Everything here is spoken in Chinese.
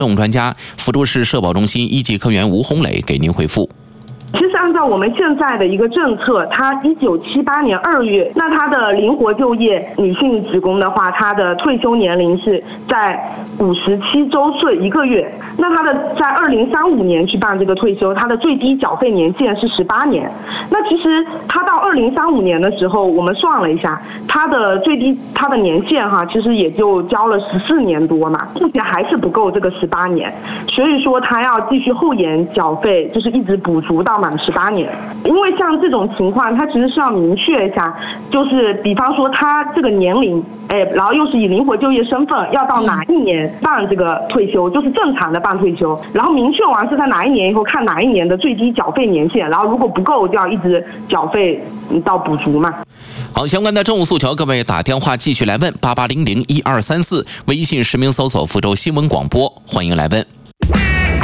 动专家、福州市社保中心一级科员吴红磊给您回复。 其实按照我们现在的一个政策，他1978年2月，那他的灵活就业女性职工的话，她的退休年龄是在57周岁1个月。那他的在2035年去办这个退休，他的最低缴费年限是18年。那其实他到2035年的时候，我们算了一下，他的最低他的年限其实也就交了14年多嘛，目前还是不够这个18年，所以说他要继续后延缴费，就是一直补足到满18年。因为像这种情况，他其实是要明确一下，就是比方说他这个年龄，然后又是以灵活就业身份，要到哪一年办这个退休，就是正常的办退休，然后明确完是在哪一年以后，看哪一年的最低缴费年限，然后如果不够就要一直缴费到补足嘛。 好，相关的政务诉求，各位打电话继续来问88001234，微信实名搜索福州新闻广播，欢迎来问。